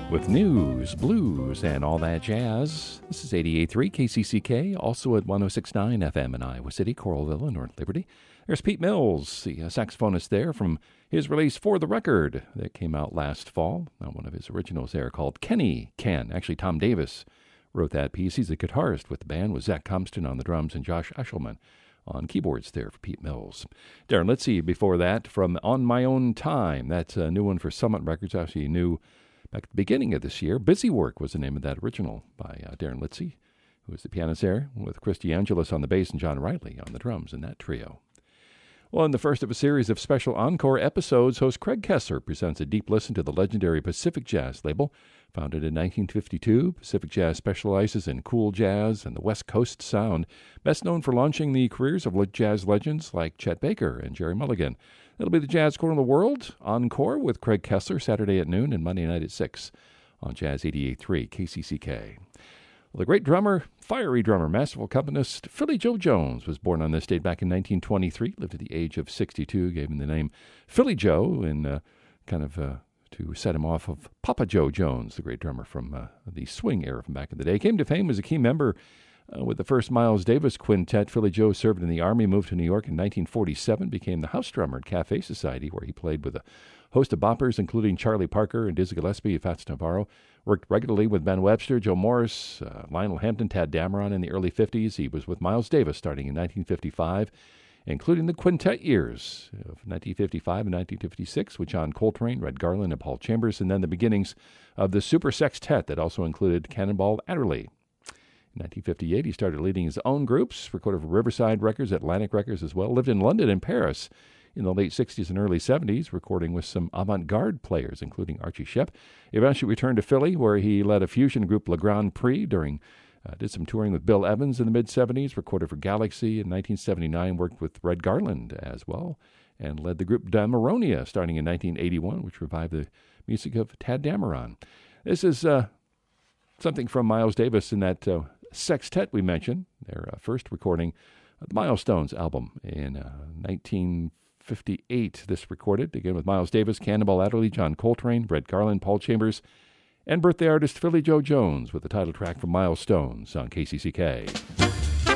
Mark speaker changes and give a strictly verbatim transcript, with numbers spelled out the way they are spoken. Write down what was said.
Speaker 1: with news, blues, and all that jazz. This is eighty-eight point three K C C K, also at one oh six point nine F M in Iowa City, Coralville, and North Liberty. There's Pete Mills, the uh, saxophonist there, from his release For the Record that came out last fall. Now, one of his originals there called Kenny Can. Actually, Tom Davis wrote that piece. He's the guitarist with the band, with Zach Compton on the drums and Josh Eshelman on keyboards there for Pete Mills. Darren Litzy before that from On My Own Time. That's a new one for Summit Records, actually new back at the beginning of this year. Busy Work was the name of that original by uh, Darren Litzy, who was the pianist there, with Chris DeAngelis on the bass and John Riley on the drums in that trio. Well, in the first of a series of special encore episodes, host Craig Kessler presents a deep listen to the legendary Pacific Jazz label. Founded in nineteen fifty-two, Pacific Jazz specializes in cool jazz and the West Coast sound, best known for launching the careers of jazz legends like Chet Baker and Jerry Mulligan. It'll be the Jazz Corner of the World Encore with Craig Kessler, Saturday at noon and Monday night at six on Jazz eighty-eight point three K C C K. Well, the great drummer, fiery drummer, masterful accompanist, Philly Joe Jones was born on this date back in nineteen twenty-three, lived to the age of sixty-two, gave him the name Philly Joe, and uh, kind of uh, to set him off of Papa Joe Jones, the great drummer from uh, the swing era from back in the day. Came to fame as a key member uh, with the first Miles Davis Quintet. Philly Joe served in the Army, moved to New York in nineteen forty-seven, became the house drummer at Cafe Society, where he played with a host of boppers, including Charlie Parker and Dizzy Gillespie and Fats Navarro. Worked regularly with Ben Webster, Joe Morris, uh, Lionel Hampton, Tad Dameron in the early fifties. He was with Miles Davis starting in nineteen fifty-five, including the quintet years of nineteen fifty-five and nineteen fifty-six with John Coltrane, Red Garland, and Paul Chambers, and then the beginnings of the Super Sextet that also included Cannonball Adderley. In nineteen fifty-eight, he started leading his own groups, recorded for Riverside Records, Atlantic Records as well, lived in London and Paris in the late sixties and early seventies, recording with some avant-garde players, including Archie Shepp. Eventually returned to Philly, where he led a fusion group, Le Grand Prix, during Uh, did some touring with Bill Evans in the mid-seventies, recorded for Galaxy in nineteen seventy-nine, worked with Red Garland as well, and led the group Damaronia starting in nineteen eighty-one, which revived the music of Tad Dameron. This is uh, something from Miles Davis in that uh, sextet we mentioned, their uh, first recording of the Milestones album in uh, nineteen fifty-eight. This recorded, again with Miles Davis, Cannonball Adderley, John Coltrane, Red Garland, Paul Chambers, and birthday artist Philly Joe Jones with the title track from Milestones on K C C K.